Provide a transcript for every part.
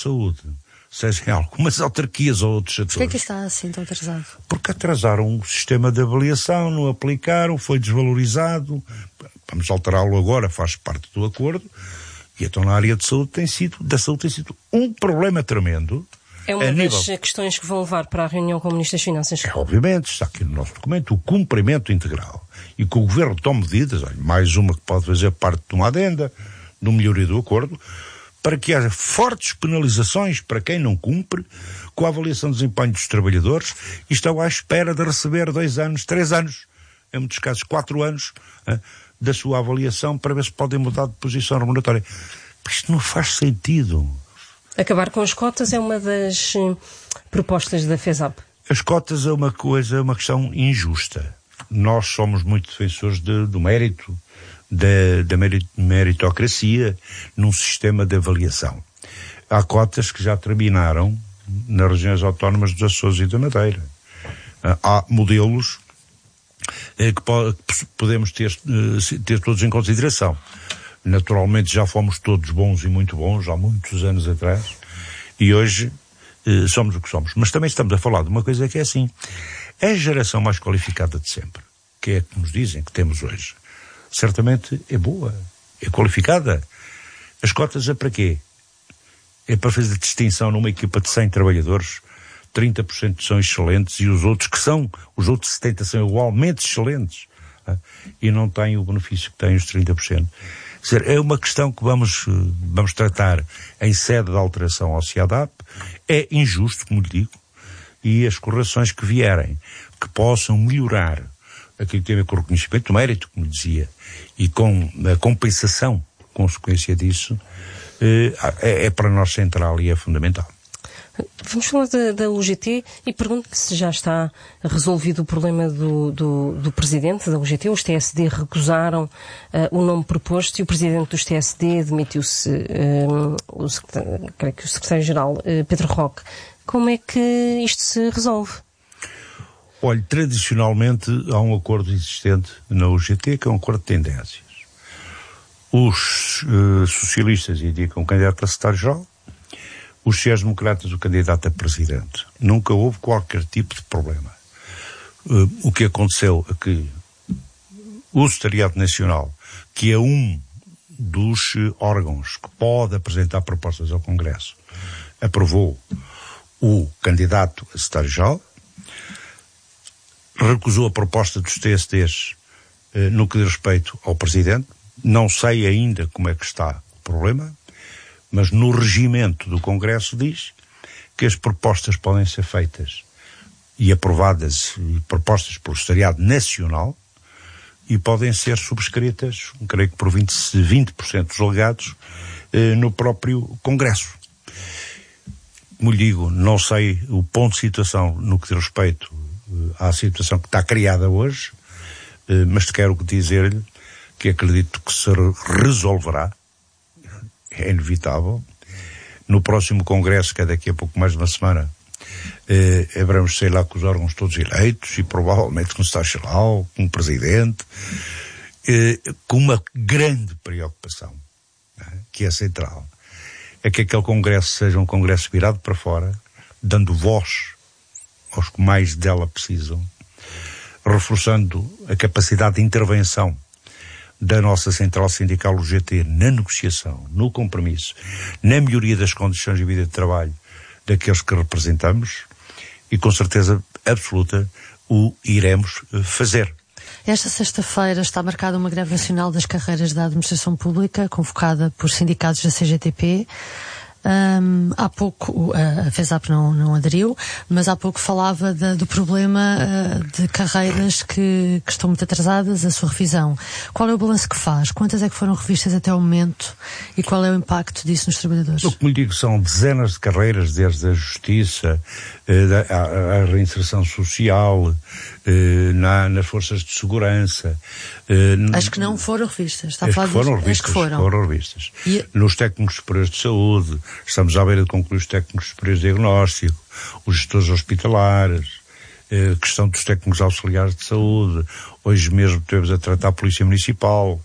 saúde, seja em algumas autarquias ou outros setores. Porquê é que está assim tão atrasado? Porque atrasaram o sistema de avaliação, não aplicaram, foi desvalorizado. Vamos alterá-lo agora, faz parte do acordo. E então na área de saúde tem sido um problema tremendo. É uma das questões que vão levar para a reunião com o Ministro das Finanças. Obviamente, está aqui no nosso documento o cumprimento integral. E que o Governo tome medidas, mais uma que pode fazer parte de uma adenda, de uma melhoria do acordo, para que haja fortes penalizações para quem não cumpre com a avaliação de desempenho dos trabalhadores e estão à espera de receber 2 anos, 3 anos, em muitos casos 4 anos, da sua avaliação para ver se podem mudar de posição remuneratória. Isto não faz sentido. Acabar com as cotas é uma das propostas da FESAP. As cotas é uma questão injusta. Nós somos muito defensores do mérito, da meritocracia num sistema de avaliação. Há cotas que já terminaram nas regiões autónomas dos Açores e da Madeira. Há modelos que podemos ter todos em consideração. Naturalmente já fomos todos bons e muito bons há muitos anos atrás e hoje somos o que somos. Mas também estamos a falar de uma coisa que é assim. A geração mais qualificada de sempre, que é que nos dizem que temos hoje, certamente é boa, é qualificada. As cotas é para quê? É para fazer distinção numa equipa de 100 trabalhadores, 30% são excelentes e os outros 70% são igualmente excelentes, e não têm o benefício que têm os 30%. Quer dizer, é uma questão que vamos tratar em sede de alteração ao CIADAP. É injusto, como lhe digo, e as correções que vierem, que possam melhorar aquilo que tem a ver com o reconhecimento do mérito, como dizia, e com a compensação, consequência disso, é para nós central e é fundamental. Vamos falar da UGT e pergunto se já está resolvido o problema do presidente da UGT. Os TSD recusaram o nome proposto e o presidente dos TSD demitiu-se, creio que o secretário-geral, Pedro Roque. Como é que isto se resolve? Olha, tradicionalmente há um acordo existente na UGT, que é um acordo de tendências. Os socialistas indicam o candidato a secretário-geral, os sociais-democratas o candidato a presidente. Nunca houve qualquer tipo de problema. O que aconteceu é que o Secretariado Nacional, que é um dos órgãos que pode apresentar propostas ao Congresso, aprovou o candidato a secretário-geral, recusou a proposta dos TSDs no que diz respeito ao presidente. Não sei ainda como é que está o problema, mas no regimento do Congresso diz que as propostas podem ser feitas e aprovadas e propostas pelo Secretariado Nacional e podem ser subscritas, creio que por 20% dos delegados, no próprio Congresso. Como lhe digo, não sei o ponto de situação no que diz respeito à situação que está criada hoje, mas quero dizer-lhe que acredito que se resolverá. É inevitável. No próximo Congresso, que é daqui a pouco mais de uma semana, haveremos, sei lá, com os órgãos todos eleitos e provavelmente com o secretário-geral, com o presidente, com uma grande preocupação, que é central. É que aquele Congresso seja um Congresso virado para fora, dando voz aos que mais dela precisam, reforçando a capacidade de intervenção da nossa Central Sindical UGT na negociação, no compromisso, na melhoria das condições de vida e de trabalho daqueles que representamos e com certeza absoluta o iremos fazer. Esta sexta-feira está marcada uma greve nacional das carreiras da administração pública, convocada por sindicatos da CGTP. Há pouco, a FESAP não aderiu, mas há pouco falava do problema de carreiras que estão muito atrasadas, a sua revisão. Qual é o balanço que faz? Quantas é que foram revistas até o momento? E qual é o impacto disso nos trabalhadores? O que me digo são dezenas de carreiras, desde a justiça, a reinserção social, nas forças de segurança. As que não foram revistas, está a falar disso? As que foram revistas. Nos técnicos superiores de saúde, estamos à beira de concluir os técnicos superiores de diagnóstico, os gestores hospitalares, a questão dos técnicos auxiliares de saúde. Hoje mesmo tivemos a tratar a Polícia Municipal,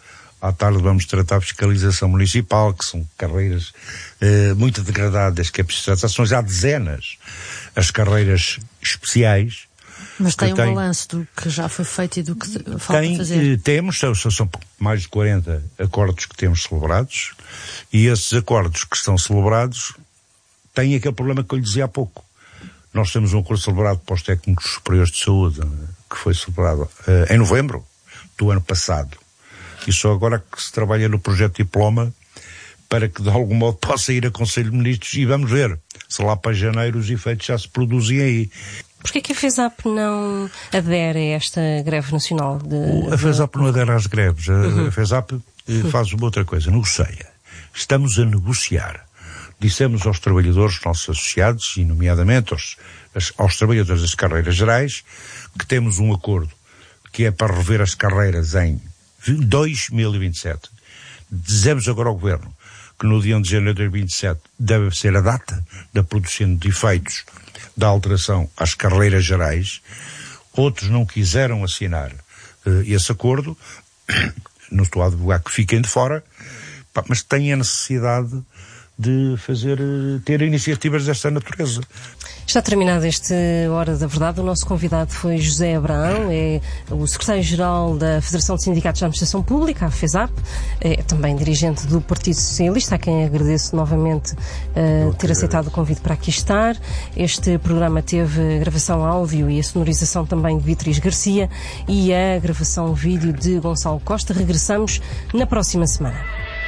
À tarde vamos tratar a fiscalização municipal, que são carreiras muito degradadas, que é preciso tratar. São já dezenas as carreiras especiais. Mas tem um balanço do que já foi feito e do que falta fazer? Temos, são mais de 40 acordos que temos celebrados, e esses acordos que estão celebrados têm aquele problema que eu lhe dizia há pouco. Nós temos um acordo celebrado para os técnicos superiores de saúde, que foi celebrado em novembro do ano passado. E só agora que se trabalha no projeto de diploma para que de algum modo possa ir a Conselho de Ministros, e vamos ver se lá para janeiro os efeitos já se produzem aí. Porquê que a FESAP não adere a esta greve nacional? A FESAP não adere às greves. A FESAP faz uma outra coisa, negocia. Estamos a negociar. Dissemos aos trabalhadores, nossos associados, e nomeadamente aos trabalhadores das carreiras gerais, que temos um acordo que é para rever as carreiras em 2027. Dizemos agora ao Governo que no dia 1 de janeiro de 2027 deve ser a data da produção de efeitos da alteração às carreiras gerais. Outros não quiseram assinar esse acordo. Não estou a advogar que fiquem de fora, mas têm a necessidade de ter iniciativas desta natureza. Está terminada esta Hora da Verdade. O nosso convidado foi José Abraão, é o secretário-geral da Federação de Sindicatos da Administração Pública, a FESAP, é também dirigente do Partido Socialista, a quem agradeço novamente ter aceitado o convite para aqui estar. Este programa teve a gravação áudio e a sonorização também de Beatriz Garcia e a gravação vídeo de Gonçalo Costa. Regressamos na próxima semana.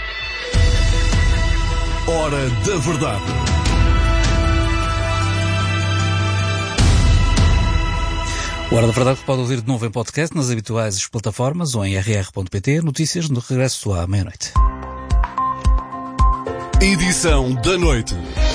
Hora da Verdade. O Hora da Verdade pode ouvir de novo em podcast nas habituais plataformas ou em rr.pt. Notícias no regresso à meia-noite. Edição da noite.